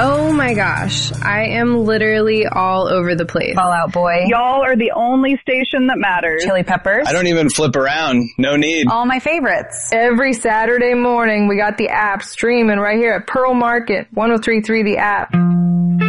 Oh my gosh. I am literally all over the place. Fall Out Boy. Y'all are the only station that matters. Chili Peppers. I don't even flip around. No need. All my favorites. Every Saturday morning, we got the app streaming right here at Pearl Market, 103.3 The App.